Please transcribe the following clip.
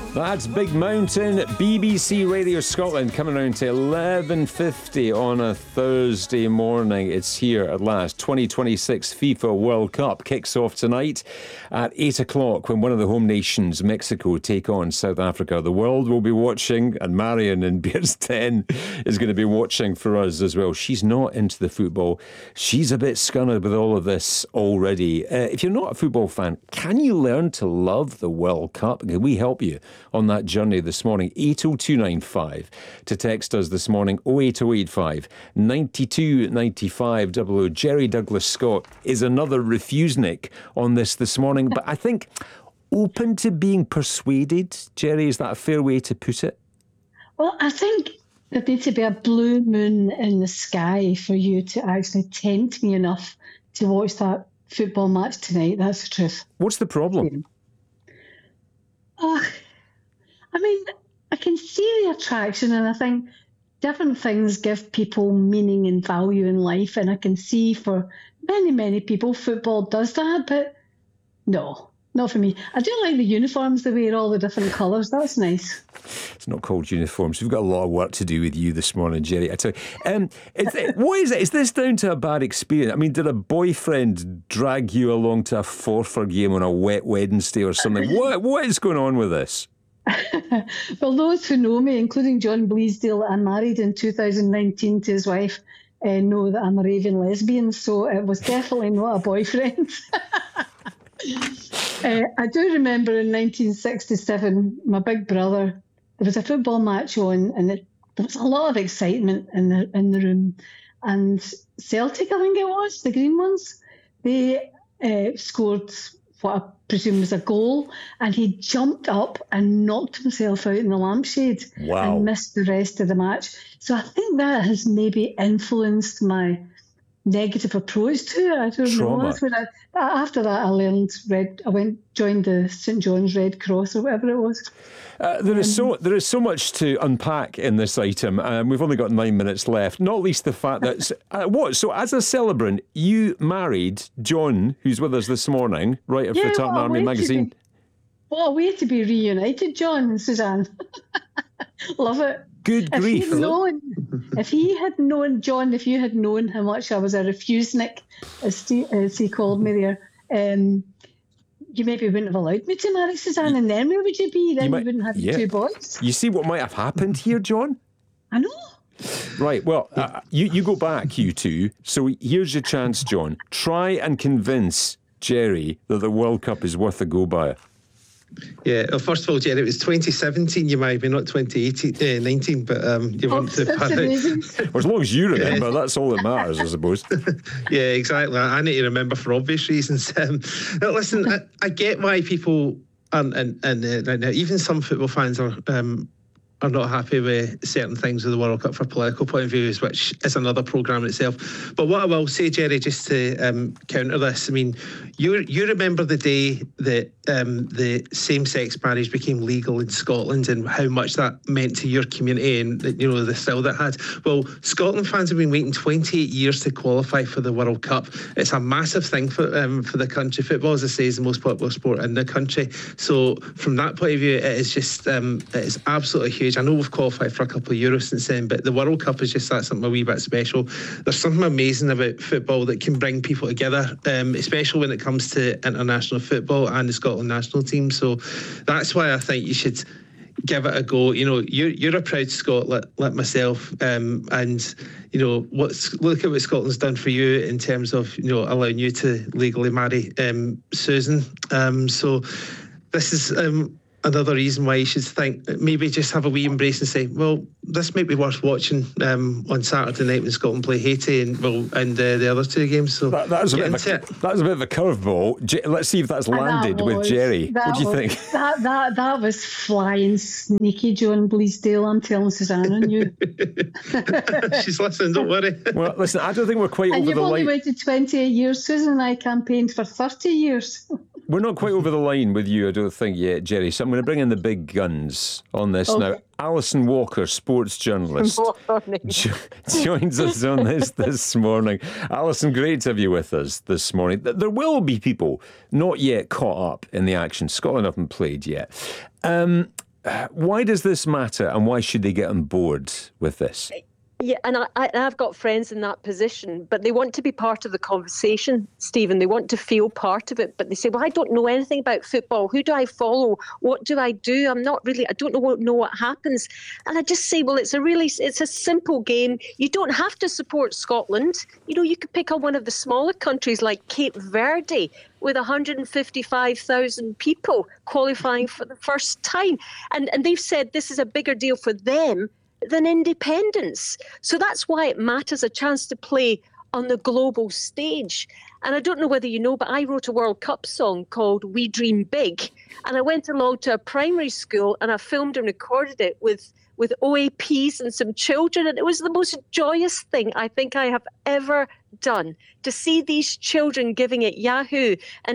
That's Big Mountain, BBC Radio Scotland, coming around to 11:50 on a Thursday morning. It's here at last. 2026 FIFA World Cup kicks off tonight at 8 o'clock when one of the home nations, Mexico, take on South Africa. The world will be watching, and Marion in Beers 10 is going to be watching for us as well. She's not into the football. She's a bit scunnered with all of this already. If you're not a football fan, can you learn to love the World Cup? Can we help you on that journey this morning? 80295 to text us this morning. 08085 9295 00. Jerry Douglas Scott is another refusenik on this morning, but I think open to being persuaded. Jerry, is that a fair way to put it? Well, I think there needs to be a blue moon in the sky for you to actually tempt me enough to watch that football match tonight. That's the truth. What's the problem? I mean, I can see the attraction, and I think different things give people meaning and value in life, and I can see for many, many people football does that, but no, not for me. I do like the uniforms, they wear all the different colours. That's nice. It's not called uniforms. We've got a lot of work to do with you this morning, Jerry. I tell you, what is it? Is this down to a bad experience? I mean, did a boyfriend drag you along to a Forfar game on a wet Wednesday or something? What is going on with this? Well, those who know me, including John Bleasdale, I married in 2019 to his wife, know that I'm a raving lesbian, so it was definitely not a boyfriend. I do remember in 1967, my big brother, there was a football match on, and there was a lot of excitement in the room. And Celtic, I think it was, the green ones, they scored what I presume was a goal, and he jumped up and knocked himself out in the lampshade. Wow. And missed the rest of the match. So I think that has maybe influenced my negative approach to it. I don't know. That's when after that, I joined the St John's Red Cross or whatever it was. There is so much to unpack in this item. We've only got 9 minutes left. Not least the fact that so as a celebrant, you married John, who's with us this morning, writer for Tartan Army magazine. What a way to be reunited, John and Suzanne. Love it. Good grief. If you had known how much I was a refusenik, as he called me there, you maybe wouldn't have allowed me to marry Suzanne, and then where would you be? Then you wouldn't have two boys. You see what might have happened here, John? I know. Right, well, you go back, you two. So here's your chance, John. Try and convince Jerry that the World Cup is worth a go by. Yeah, well, first of all, Jerry, it was 2017 you married me, not 2019, but you want to... That's amazing. Well, as long as you remember, that's all that matters, I suppose. Yeah, exactly. I need to remember for obvious reasons. Now, listen, I get why people, and even some football fans are not happy with certain things of the World Cup for political point of views, which is another programme in itself. But what I will say, Jerry, just to counter this, I mean, you remember the day that the same-sex marriage became legal in Scotland and how much that meant to your community and the thrill that had. Well, Scotland fans have been waiting 28 years to qualify for the World Cup. It's a massive thing for the country. Football, as I say, is the most popular sport in the country. So from that point of view, it is just it is absolutely huge. I know we've qualified for a couple of Euros since then, but the World Cup is just something a wee bit special. There's something amazing about football that can bring people together, especially when it comes to international football and the Scotland national team. So that's why I think you should give it a go. You're a proud Scot like myself, and look at what Scotland's done for you in terms of allowing you to legally marry Susan. So this is another reason why you should think maybe just have a wee embrace and say, well, this might be worth watching on Saturday night when Scotland play Haiti and the other two games. So that was a bit of a curveball. Let's see if that's landed with Jerry. What do you think? That was flying sneaky, John Bleasdale. I'm telling Suzanne and you. She's listening, don't worry. Well, listen, I don't think we're quite over the line. And you've only waited 28 years. Susan and I campaigned for 30 years. We're not quite over the line with you, I don't think, yet, Jerry. So I'm going to bring in the big guns on this now. Alison Walker, sports journalist, joins us on this morning. Alison, great to have you with us this morning. There will be people not yet caught up in the action. Scotland haven't played yet. Why does this matter, and why should they get on board with this? Yeah, and I've got friends in that position, but they want to be part of the conversation, Stephen. They want to feel part of it, but they say, well, I don't know anything about football. Who do I follow? What do I do? I don't know what happens. And I just say, well, it's a simple game. You don't have to support Scotland. You could pick on one of the smaller countries like Cape Verde with 155,000 people qualifying for the first time. And they've said this is a bigger deal for them than independence. So that's why it matters, a chance to play on the global stage. And I don't know whether you know, but I wrote a World Cup song called We Dream Big. And I went along to a primary school and I filmed and recorded it with OAPs and some children. And it was the most joyous thing I think I have ever done, to see these children giving it Yahoo and